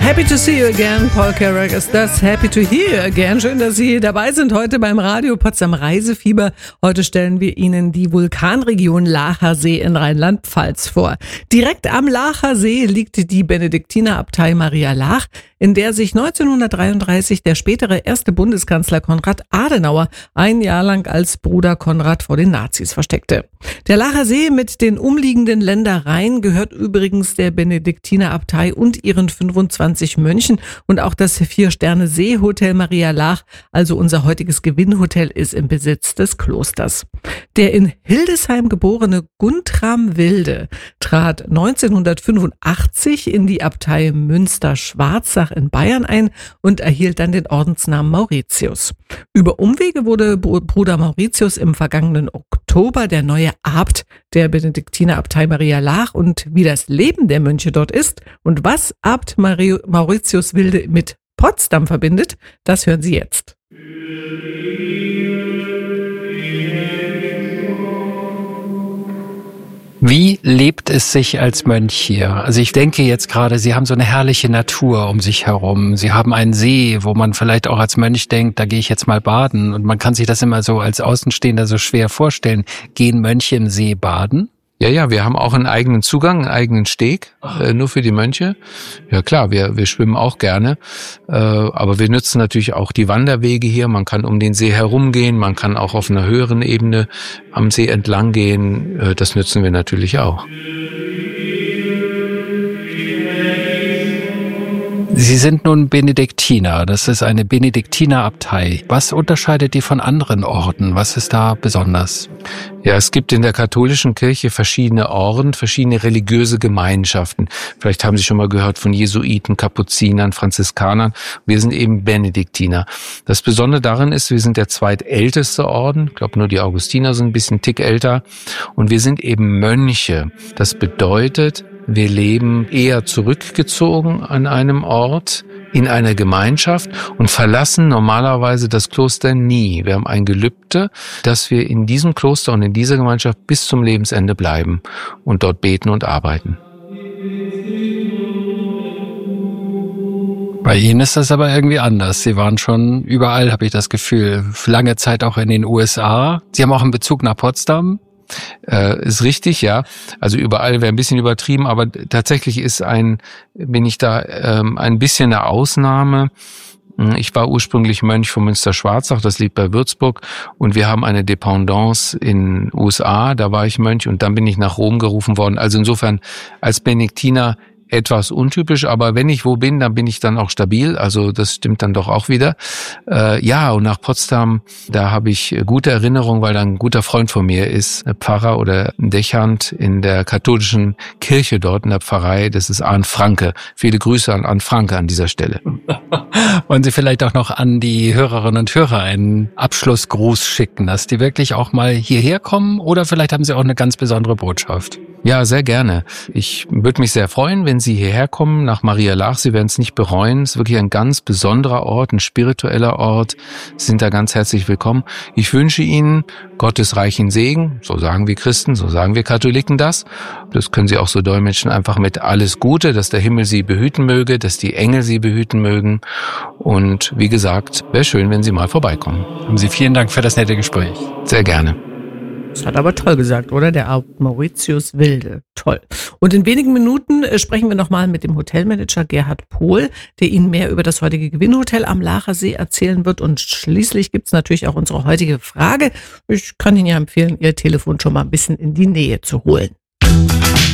Happy to see you again, Paul Carrack ist das. Happy to hear you again. Schön, dass Sie dabei sind heute beim Radio Potsdam Reisefieber. Heute stellen wir Ihnen die Vulkanregion Laacher See in Rheinland-Pfalz vor. Direkt am Laacher See liegt die Benediktinerabtei Maria Laach, in der sich 1933 der spätere erste Bundeskanzler Konrad Adenauer ein Jahr lang als Bruder Konrad vor den Nazis versteckte. Der Laacher See mit den umliegenden Ländereien gehört übrigens der Benediktinerabtei und ihren 25 Mönchen, und auch das 4-Sterne-Seehotel Maria Laach, also unser heutiges Gewinnhotel, ist im Besitz des Klosters. Der in Hildesheim geborene Guntram Wilde trat 1985 in die Abtei Münster-Schwarzach in Bayern ein und erhielt dann den Ordensnamen Mauritius. Über Umwege wurde Bruder Mauritius im vergangenen Oktober der neue Abt der Benediktinerabtei Maria Laach. Und wie das Leben der Mönche dort ist und was Abt Mauritius Wilde mit Potsdam verbindet, das hören Sie jetzt. Wie lebt es sich als Mönch hier? Also ich denke jetzt gerade, Sie haben so eine herrliche Natur um sich herum. Sie haben einen See, wo man vielleicht auch als Mönch denkt, da gehe ich jetzt mal baden. Und man kann sich das immer so als Außenstehender so schwer vorstellen. Gehen Mönche im See baden? Ja, wir haben auch einen eigenen Zugang, einen eigenen Steg, nur für die Mönche. Ja klar, wir schwimmen auch gerne, aber wir nutzen natürlich auch die Wanderwege hier. Man kann um den See herumgehen, man kann auch auf einer höheren Ebene am See entlang gehen. Das nutzen wir natürlich auch. Sie sind nun Benediktiner, das ist eine Benediktinerabtei. Was unterscheidet die von anderen Orden? Was ist da besonders? Ja, es gibt in der katholischen Kirche verschiedene Orden, verschiedene religiöse Gemeinschaften. Vielleicht haben Sie schon mal gehört von Jesuiten, Kapuzinern, Franziskanern. Wir sind eben Benediktiner. Das Besondere darin ist, wir sind der zweitälteste Orden. Ich glaube, nur die Augustiner sind ein bisschen Tick älter. Und wir sind eben Mönche. Das bedeutet, wir leben eher zurückgezogen an einem Ort, in einer Gemeinschaft und verlassen normalerweise das Kloster nie. Wir haben ein Gelübde, dass wir in diesem Kloster und in dieser Gemeinschaft bis zum Lebensende bleiben und dort beten und arbeiten. Bei Ihnen ist das aber irgendwie anders. Sie waren schon überall, habe ich das Gefühl. Für lange Zeit auch in den USA. Sie haben auch einen Bezug nach Potsdam. Ist richtig, ja. Also überall wäre ein bisschen übertrieben, aber tatsächlich bin ich da ein bisschen eine Ausnahme. Ich war ursprünglich Mönch von Münster-Schwarzach, das liegt bei Würzburg, und wir haben eine Dependance in USA, da war ich Mönch und dann bin ich nach Rom gerufen worden. Also insofern als Benediktiner etwas untypisch, aber wenn ich wo bin, dann bin ich dann auch stabil, also das stimmt dann doch auch wieder. Ja, und nach Potsdam, da habe ich gute Erinnerungen, weil da ein guter Freund von mir ist, Pfarrer oder Dechant in der katholischen Kirche dort in der Pfarrei, das ist Arndt Franke. Viele Grüße an Arndt Franke an dieser Stelle. Wollen Sie vielleicht auch noch an die Hörerinnen und Hörer einen Abschlussgruß schicken, dass die wirklich auch mal hierher kommen, oder vielleicht haben Sie auch eine ganz besondere Botschaft? Ja, sehr gerne. Ich würde mich sehr freuen, wenn Sie hierher kommen, nach Maria Laach. Sie werden es nicht bereuen. Es ist wirklich ein ganz besonderer Ort, ein spiritueller Ort. Sie sind da ganz herzlich willkommen. Ich wünsche Ihnen Gottes reichen Segen. So sagen wir Christen, so sagen wir Katholiken das. Das können Sie auch so dolmetschen, einfach mit alles Gute, dass der Himmel Sie behüten möge, dass die Engel Sie behüten mögen. Und wie gesagt, wäre schön, wenn Sie mal vorbeikommen. Haben Sie vielen Dank für das nette Gespräch. Sehr gerne. Das hat aber toll gesagt, oder? Der Abt Mauritius Wilde. Toll. Und in wenigen Minuten sprechen wir nochmal mit dem Hotelmanager Gerhard Pohl, der Ihnen mehr über das heutige Gewinnhotel am Laacher See erzählen wird. Und schließlich gibt's natürlich auch unsere heutige Frage. Ich kann Ihnen ja empfehlen, Ihr Telefon schon mal ein bisschen in die Nähe zu holen.